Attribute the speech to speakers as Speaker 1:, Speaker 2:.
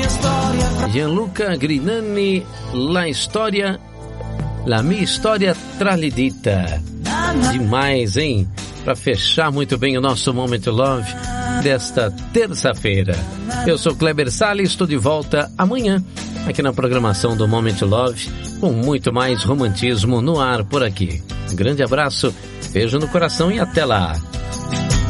Speaker 1: Gianluca Grinani, La Mia História Tralidita. Demais, hein? Para fechar muito bem o nosso Moment Love desta terça-feira. Eu sou Kleber Salles, estou de volta amanhã aqui na programação do Moment Love com muito mais romantismo no ar por aqui. Um grande abraço, beijo no coração e até lá.